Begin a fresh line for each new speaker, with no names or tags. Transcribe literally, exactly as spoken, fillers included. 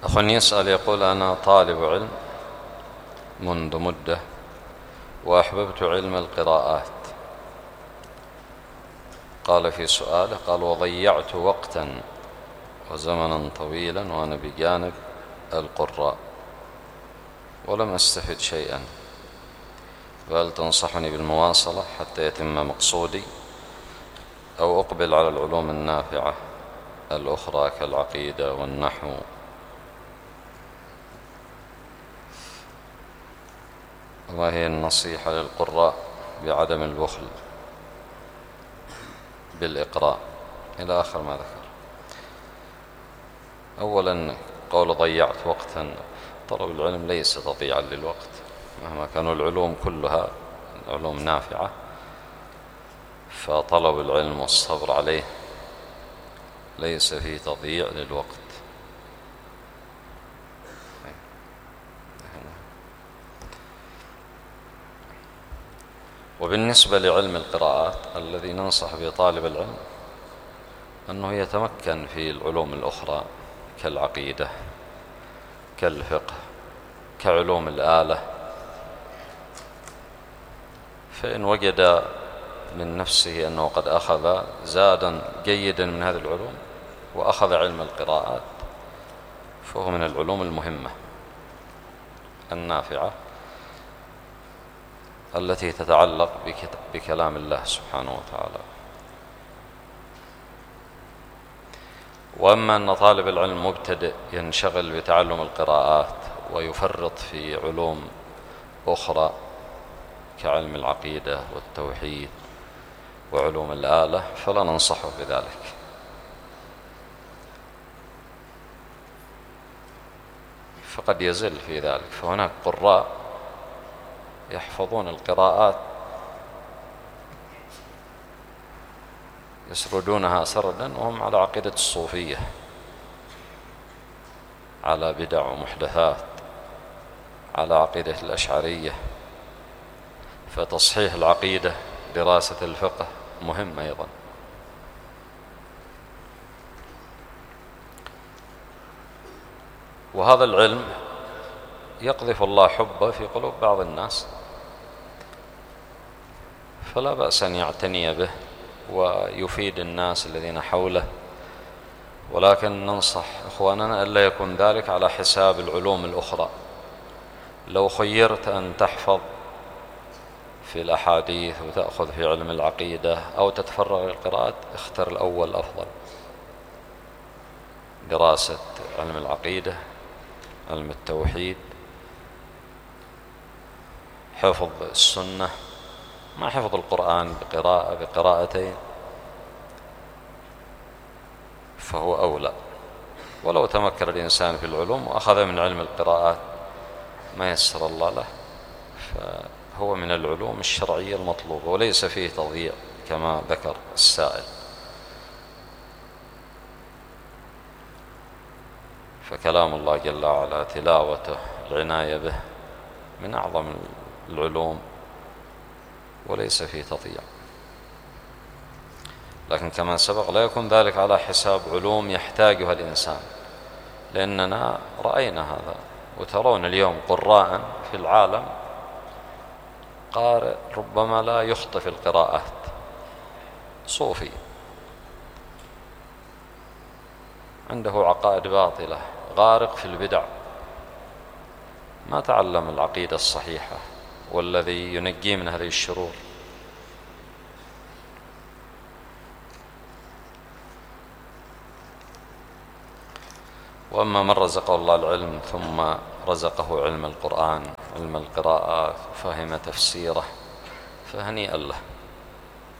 أخ يسأل يقول: أنا طالب علم منذ مدة وأحببت علم القراءات. قال في سؤاله: قال: وضيعت وقتا وزمنا طويلا وأنا بجانب القراء ولم أستفد شيئا، فهل تنصحني بالمواصلة حتى يتم مقصودي، أو أقبل على العلوم النافعة الأخرى كالعقيدة والنحو؟ وما هي النصيحة للقراء بعدم البخل بالإقراء؟ إلى آخر ما ذكر. أولا، قول ضيعت وقتا، طلب العلم ليس تضييعا للوقت مهما كانوا العلوم كلها علوم نافعة، فطلب العلم والصبر عليه ليس فيه تضييع للوقت. وبالنسبة لعلم القراءات الذي ننصح به طالب العلم أنه يتمكن في العلوم الأخرى كالعقيدة كالفقه كعلوم الآلة، فإن وجد من نفسه أنه قد أخذ زادا جيدا من هذه العلوم وأخذ علم القراءات، فهو من العلوم المهمة النافعة التي تتعلق بكلام الله سبحانه وتعالى. وأما أن طالب العلم مبتدئ ينشغل بتعلم القراءات ويفرط في علوم أخرى كعلم العقيدة والتوحيد وعلوم الآلة، فلا ننصحه بذلك. فقد يزل في ذلك، فهناك قراء يحفظون القراءات يسردونها سردا وهم على عقيدة الصوفية، على بدع ومحدثات، على عقيدة الأشعرية. فتصحيح العقيدة، دراسة الفقه مهم أيضا. وهذا العلم يقذف الله حبه في قلوب بعض الناس، فلا بأس أن يعتني به ويفيد الناس الذين حوله، ولكن ننصح إخواننا ألا يكون ذلك على حساب العلوم الأخرى. لو خيرت أن تحفظ في الأحاديث وتأخذ في علم العقيدة أو تتفرغ للقراءات، اختر الأول أفضل، دراسة علم العقيدة، علم التوحيد، حفظ السنة، ما حفظ القرآن بقراءة بقراءتين، فهو أولى. ولو تمكن الإنسان في العلوم وأخذ من علم القراءات ما يسر الله له، فهو من العلوم الشرعية المطلوبة وليس فيه تضييع كما ذكر السائل. فكلام الله جل وعلا، تلاوته، العناية به من أعظم العلوم وليس فيه تضييع. لكن كما سبق لا يكون ذلك على حساب علوم يحتاجها الإنسان، لأننا رأينا هذا، وترون اليوم قراء في العالم قارئ ربما لا يخطئ في القراءات، صوفي عنده عقائد باطلة، غارق في البدع، ما تعلم العقيدة الصحيحة والذي ينجيه من هذه الشرور. وأما من رزقه الله العلم ثم رزقه علم القرآن، علم القراءات، وفهم تفسيره، فهنيئا له.